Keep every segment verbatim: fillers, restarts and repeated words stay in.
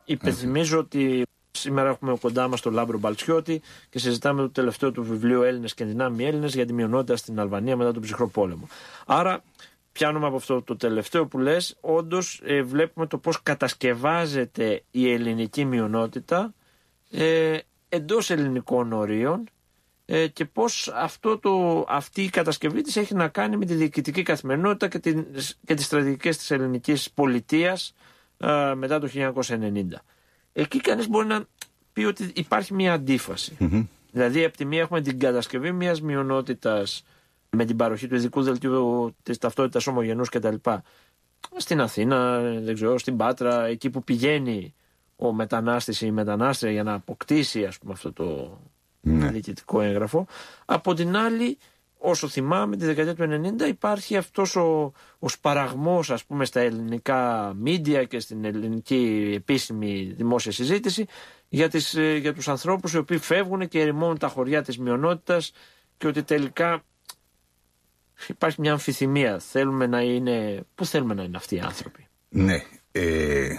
Υπενθυμίζω ότι σήμερα έχουμε κοντά μας τον Λάμπρο Μπαλτσιώτη και συζητάμε το τελευταίο του βιβλίο Έλληνες και δυνάμοι Έλληνες για τη μειονότητα στην Αλβανία μετά τον ψυχρό πόλεμο. Άρα, πιάνουμε από αυτό το τελευταίο που λες, όντως ε, βλέπουμε το πώς κατασκευάζεται η ελληνική μειονότητα ε, εντός ελληνικών ορίων ε, και πώς αυτό το, αυτή η κατασκευή της έχει να κάνει με τη διοικητική καθημερινότητα και, την, και τις στρατηγικές της ελληνικής πολιτείας ε, μετά το χίλια εννιακόσια ενενήντα. Εκεί κανείς μπορεί να πει ότι υπάρχει μια αντίφαση. Mm-hmm. Δηλαδή, από τη μία έχουμε την κατασκευή μιας μειονότητας με την παροχή του ειδικού δελτίου της ταυτότητας ομογενούς κτλ. Στην Αθήνα, δεν ξέρω, στην Πάτρα, εκεί που πηγαίνει ο μετανάστης ή η μετανάστρια για να αποκτήσει, ας πούμε, αυτό το ναι. διοικητικό έγγραφο. Από την άλλη, όσο θυμάμαι, τη δεκαετία του ενενήντα υπάρχει αυτός ο, ο σπαραγμός, ας πούμε, στα ελληνικά μίντια και στην ελληνική επίσημη δημόσια συζήτηση για, τις, για τους ανθρώπους οι οποίοι φεύγουν και ερημώνουν τα χωριά της μειονότητας και ότι τελικά υπάρχει μια αμφιθυμία. Θέλουμε να είναι... Πού θέλουμε να είναι αυτοί οι άνθρωποι? Ναι. Ε,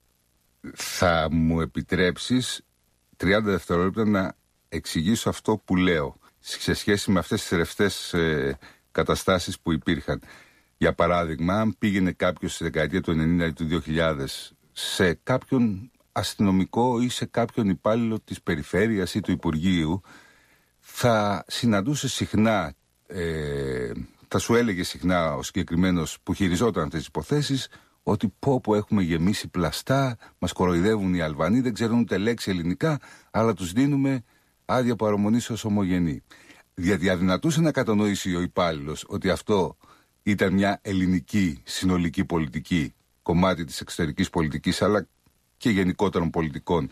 θα μου επιτρέψεις τριάντα δευτερόλεπτα να εξηγήσω αυτό που λέω σε σχέση με αυτές τις τελευταίες ε, καταστάσεις που υπήρχαν. Για παράδειγμα, αν πήγαινε κάποιος στη δεκαετία του ενενήντα ή του δύο χιλιάδες σε κάποιον αστυνομικό ή σε κάποιον υπάλληλο της περιφέρειας ή του Υπουργείου, θα συναντούσε συχνά, ε, θα σου έλεγε συχνά ο συγκεκριμένος που χειριζόταν αυτές τις υποθέσεις, ότι πω πω έχουμε γεμίσει πλαστά, μας κοροϊδεύουν οι Αλβανοί, δεν ξέρουν ούτε λέξη ελληνικά, αλλά τους δίνουμε άδεια παραμονής ως ομογενή. Γιατί αδυνατούσε να κατανοήσει ο υπάλληλος ότι αυτό ήταν μια ελληνική συνολική πολιτική, κομμάτι της εξωτερικής πολιτικής, αλλά και γενικότερων πολιτικών.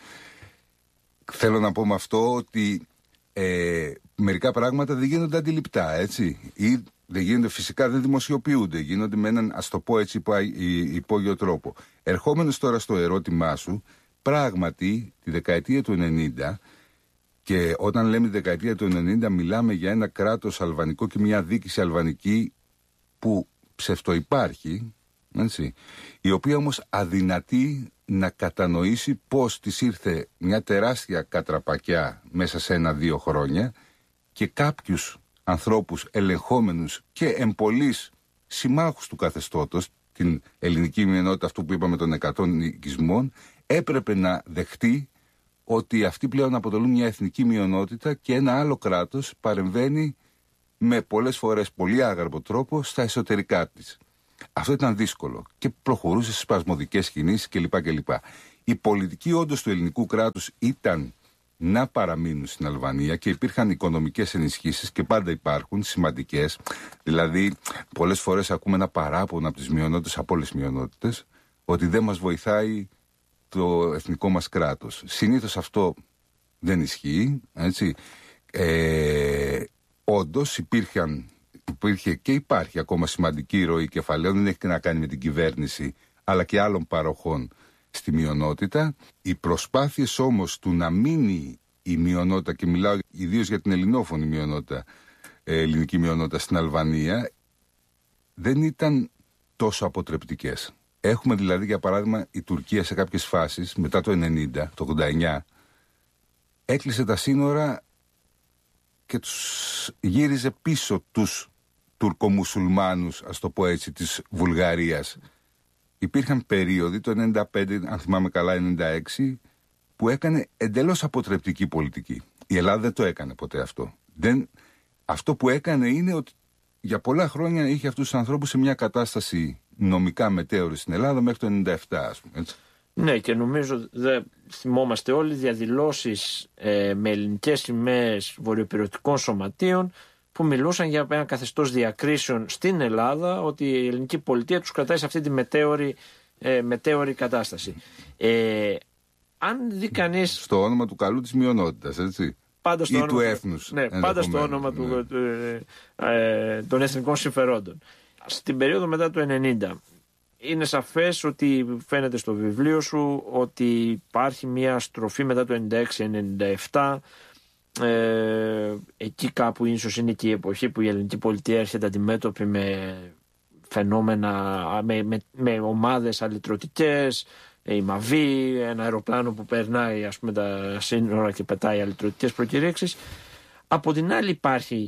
Θέλω να πω με αυτό ότι ε, μερικά πράγματα δεν γίνονται αντιληπτά, έτσι, ή δεν γίνονται, φυσικά δεν δημοσιοποιούνται, γίνονται με έναν, ας το πω έτσι, υπόγειο τρόπο. Ερχόμενος τώρα στο ερώτημά σου, πράγματι τη δεκαετία του ενενήντα, και όταν λέμε τη δεκαετία του ενενήντα μιλάμε για ένα κράτος αλβανικό και μια διοίκηση αλβανική που ψευτοϊπάρχει, έτσι, η οποία όμως αδυνατεί να κατανοήσει πώς της ήρθε μια τεράστια κατραπακιά μέσα σε ένα-δύο χρόνια και κάποιους ανθρώπους ελεγχόμενους και εμπολείς συμμάχους του καθεστώτος, την ελληνική μειονότητα, αυτό που είπαμε των εκατό οικισμών, έπρεπε να δεχτεί ότι αυτοί πλέον αποτελούν μια εθνική μειονότητα και ένα άλλο κράτος παρεμβαίνει με πολλές φορές πολύ άγαρπο τρόπο στα εσωτερικά της. Αυτό ήταν δύσκολο και προχωρούσε σε σπασμωδικές κινήσεις κλπ. κλπ. Η πολιτική όντως του ελληνικού κράτους ήταν να παραμείνουν στην Αλβανία και υπήρχαν οικονομικές ενισχύσεις και πάντα υπάρχουν σημαντικές. Δηλαδή, πολλές φορές ακούμε ένα παράπονο από τις μειονότητες, από όλες τις μειονότητες, ότι δεν μας βοηθάει το εθνικό μας κράτος. Συνήθως αυτό δεν ισχύει, έτσι. Ε, όντως υπήρχαν, υπήρχε και υπάρχει ακόμα σημαντική ροή κεφαλαίων, δεν έχει να κάνει με την κυβέρνηση, αλλά και άλλων παροχών στη μειονότητα. Οι προσπάθειες όμως του να μείνει η μειονότητα, και μιλάω ιδίως για την ελληνόφωνη μειονότητα, ελληνική μειονότητα στην Αλβανία, δεν ήταν τόσο αποτρεπτικές. Έχουμε δηλαδή, για παράδειγμα, η Τουρκία σε κάποιες φάσεις, μετά το ενενήντα, το ογδόντα εννιά, έκλεισε τα σύνορα και τους γύριζε πίσω τους τουρκομουσουλμάνους, ας το πω έτσι, της Βουλγαρίας. Υπήρχαν περίοδοι, το ενενήντα πέντε, αν θυμάμαι καλά, ενενήντα έξι, που έκανε εντελώς αποτρεπτική πολιτική. Η Ελλάδα δεν το έκανε ποτέ αυτό. Δεν... Αυτό που έκανε είναι ότι για πολλά χρόνια είχε αυτούς τους ανθρώπους σε μια κατάσταση νομικά μετέωρη στην Ελλάδα μέχρι το ενενήντα επτά, ας πούμε, έτσι. Ναι, και νομίζω, δε, θυμόμαστε όλοι, διαδηλώσεις ε, με ελληνικές σημαίες βορειοπειρωτικών σωματείων που μιλούσαν για ένα καθεστώς διακρίσεων στην Ελλάδα, ότι η ελληνική πολιτεία τους κρατάει σε αυτή τη μετέωρη, ε, μετέωρη κατάσταση. Ε, αν δει κανείς... Στο όνομα του καλού της μειονότητας, έτσι. Πάντα στο ή όνομα του έθνους. Ναι, πάντα στο όνομα ναι. του, του, ε, των εθνικών συμφερόντων. Στην περίοδο μετά το ενενήντα είναι σαφές ότι φαίνεται στο βιβλίο σου ότι υπάρχει μια στροφή μετά το ενενήντα έξι ενενήντα επτά. Ε, εκεί κάπου ίσως είναι και η εποχή που η ελληνική πολιτεία έρχεται αντιμέτωπη με φαινόμενα με, με, με ομάδες αλυτρωτικές, η Μαβή, ένα αεροπλάνο που περνάει ας πούμε τα σύνορα και πετάει αλυτρωτικές προκηρύξεις. Από την άλλη υπάρχει,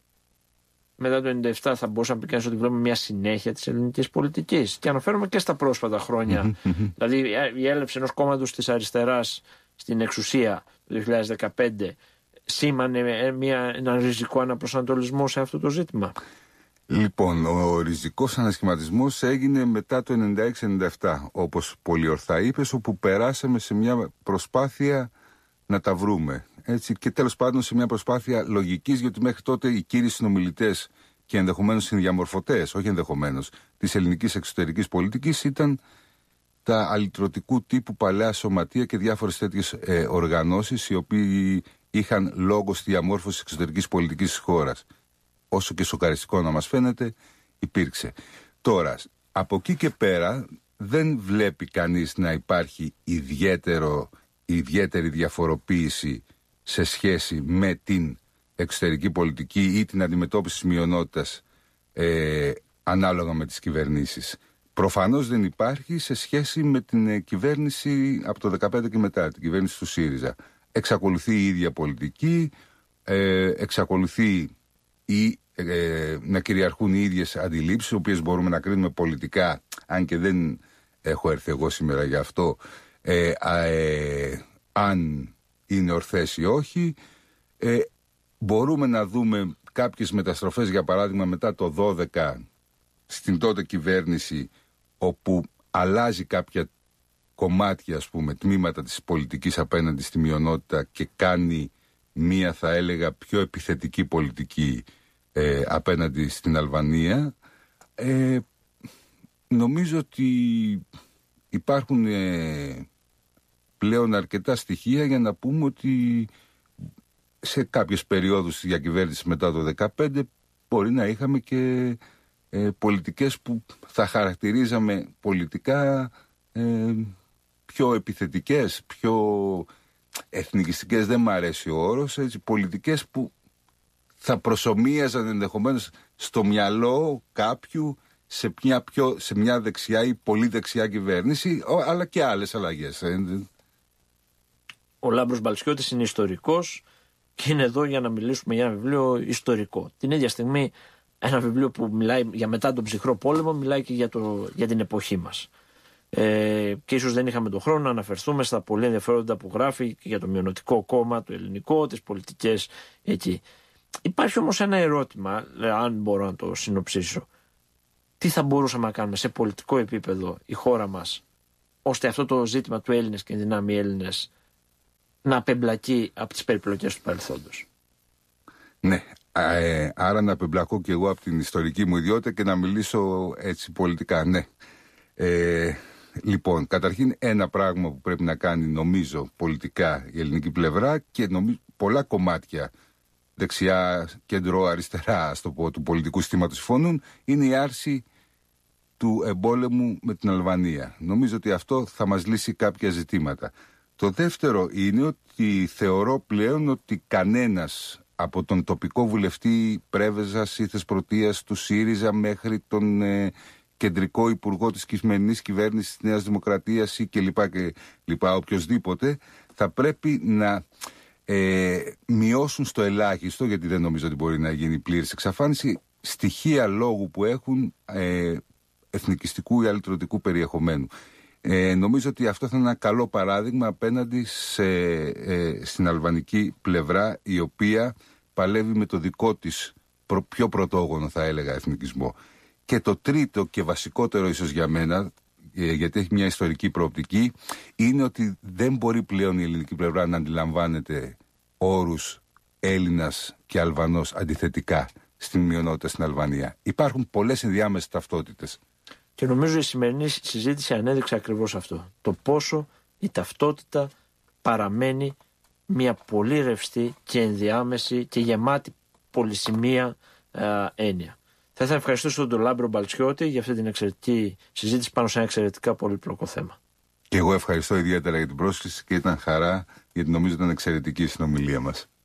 μετά το ενενήντα επτά θα μπορούσαμε να πει κανείς ότι βλέπουμε μια συνέχεια της ελληνικής πολιτικής. Και αναφέρομαι και στα πρόσφατα χρόνια. Δηλαδή η έλευση ενός κόμματος της αριστεράς στην εξουσία το δύο χιλιάδες δεκαπέντε σήμανε μια, ένα ριζικό αναπροσανατολισμό σε αυτό το ζήτημα. Λοιπόν, ο ριζικός ανασχηματισμός έγινε μετά το ενενήντα έξι ενενήντα επτά, όπως πολύ ορθά είπες, όπου περάσαμε σε μια προσπάθεια να τα βρούμε. Έτσι, και τέλος πάντων σε μια προσπάθεια λογικής, γιατί μέχρι τότε οι κύριοι συνομιλητές και ενδεχομένως συνδιαμορφωτές, όχι ενδεχομένως, της ελληνικής εξωτερικής πολιτικής ήταν τα αλυτρωτικού τύπου παλαιά σωματεία και διάφορες τέτοιες ε, οργανώσεις οι οποίοι είχαν λόγο στη διαμόρφωση της εξωτερικής πολιτικής της χώρας. Όσο και σοκαριστικό να μας φαίνεται, υπήρξε. Τώρα, από εκεί και πέρα δεν βλέπει κανείς να υπάρχει ιδιαίτερο, ιδιαίτερη διαφοροποίηση σε σχέση με την εξωτερική πολιτική ή την αντιμετώπιση της μειονότητας ε, ανάλογα με τις κυβερνήσεις. Προφανώς δεν υπάρχει σε σχέση με την ε, κυβέρνηση από το δεκαπέντε και μετά, την κυβέρνηση του ΣΥΡΙΖΑ. Εξακολουθεί η ίδια πολιτική, ε, εξακολουθεί ή ε, να κυριαρχούν οι ίδιες αντιλήψεις, οι οποίες μπορούμε να κρίνουμε πολιτικά, αν και δεν έχω έρθει εγώ σήμερα γι' αυτό, ε, ε, αν είναι ορθές ή όχι. Ε, μπορούμε να δούμε κάποιες μεταστροφές, για παράδειγμα μετά το δώδεκα στην τότε κυβέρνηση, όπου αλλάζει κάποια κομμάτια, ας πούμε, τμήματα της πολιτικής απέναντι στη μειονότητα και κάνει μία, θα έλεγα, πιο επιθετική πολιτική ε, απέναντι στην Αλβανία. Ε, νομίζω ότι υπάρχουν ε, πλέον αρκετά στοιχεία για να πούμε ότι σε κάποιες περιόδους της διακυβέρνησης μετά το δεκαπέντε μπορεί να είχαμε και ε, πολιτικές που θα χαρακτηρίζαμε πολιτικά ε, πιο επιθετικές, πιο εθνικιστικές, δεν μ' αρέσει ο όρος, έτσι, πολιτικές που θα προσομοίαζαν ενδεχομένως στο μυαλό κάποιου σε μια, πιο, σε μια δεξιά ή πολύ δεξιά κυβέρνηση, αλλά και άλλες αλλαγές. Ο Λάμπρος Μπαλτσιώτης είναι ιστορικός και είναι εδώ για να μιλήσουμε για ένα βιβλίο ιστορικό. Την ίδια στιγμή ένα βιβλίο που μιλάει για μετά τον ψυχρό πόλεμο, μιλάει και για, το, για την εποχή μας. Ε, και ίσως δεν είχαμε τον χρόνο να αναφερθούμε στα πολύ ενδιαφέροντα που γράφει και για το μειονοτικό κόμμα, το ελληνικό, τις πολιτικές εκεί. Υπάρχει όμως ένα ερώτημα, αν μπορώ να το συνοψίσω. Τι θα μπορούσαμε να κάνουμε σε πολιτικό επίπεδο η χώρα μας, ώστε αυτό το ζήτημα του Έλληνες και δυνάμει Έλληνες να απεμπλακεί από τις περιπλοκές του παρελθόντος? Ναι, ε, άρα να απεμπλακώ και εγώ από την ιστορική μου ιδιότητα και να μιλήσω έτσι πολιτικά, ναι. Ε, λοιπόν, καταρχήν ένα πράγμα που πρέπει να κάνει, νομίζω, πολιτικά η ελληνική πλευρά και νομίζω πολλά κομμάτια δεξιά, κέντρο, αριστερά, ας το πω, του πολιτικού συστήματος συμφωνούν, είναι η άρση του εμπόλεμου με την Αλβανία. Νομίζω ότι αυτό θα μας λύσει κάποια ζητήματα. Το δεύτερο είναι ότι θεωρώ πλέον ότι κανένας από τον τοπικό βουλευτή Πρέβεζας ή Θεσπρωτείας του ΣΥΡΙΖΑ μέχρι τον ε, κεντρικό υπουργό της σημερινής κυβέρνησης της Νέας Δημοκρατίας ή και λοιπά και λοιπά, οποιοσδήποτε, θα πρέπει να ε, μειώσουν στο ελάχιστο, γιατί δεν νομίζω ότι μπορεί να γίνει πλήρης εξαφάνιση, στοιχεία λόγου που έχουν ε, εθνικιστικού ή αλυτρωτικού περιεχομένου. Ε, νομίζω ότι αυτό θα είναι ένα καλό παράδειγμα απέναντι σε, ε, στην αλβανική πλευρά, η οποία παλεύει με το δικό της προ, πιο πρωτόγονο, θα έλεγα, εθνικισμό. Και το τρίτο και βασικότερο ίσως για μένα, ε, γιατί έχει μια ιστορική προοπτική, είναι ότι δεν μπορεί πλέον η ελληνική πλευρά να αντιλαμβάνεται όρους Έλληνας και Αλβανός αντιθετικά στην μειονότητα στην Αλβανία. Υπάρχουν πολλές ενδιάμεσες ταυτότητες. Και νομίζω η σημερινή συζήτηση ανέδειξε ακριβώς αυτό. Το πόσο η ταυτότητα παραμένει μια πολύ ρευστή και ενδιάμεση και γεμάτη πολυσημεία ε, έννοια. Θα ήθελα να ευχαριστήσω τον Λάμπρο Μπαλτσιώτη για αυτή την εξαιρετική συζήτηση πάνω σε ένα εξαιρετικά πολύπλοκο θέμα. Και εγώ ευχαριστώ ιδιαίτερα για την πρόσκληση και ήταν χαρά, γιατί νομίζω ήταν εξαιρετική η συνομιλία μας.